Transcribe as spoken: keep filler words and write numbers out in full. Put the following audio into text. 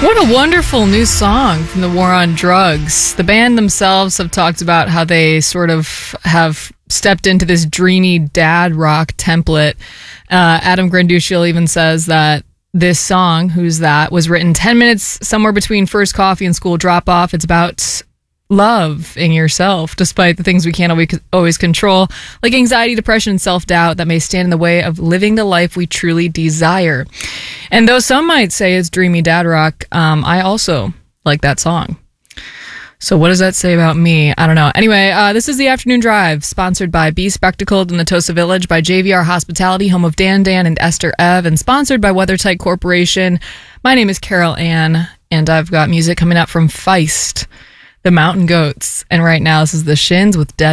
What a wonderful new song from the War on Drugs. The band themselves have talked about how they sort of have stepped into this dreamy dad rock template. Uh, Adam Granduciel even says that this song, Who's That, was written ten minutes somewhere between first coffee and school drop-off. It's about love in yourself, despite the things we can't always, always control, like anxiety, depression, and self-doubt that may stand in the way of living the life we truly desire. And though some might say it's dreamy dad rock, um, I also like that song. So what does that say about me? I don't know. Anyway, uh, this is the Afternoon Drive, sponsored by Be Spectacled in the Tosa Village, by J V R Hospitality, home of Dan Dan and Esther Ev, and sponsored by WeatherTight Corporation. My name is Carol Ann, and I've got music coming up from Feist, the Mountain Goats. And right now, this is The Shins with Dead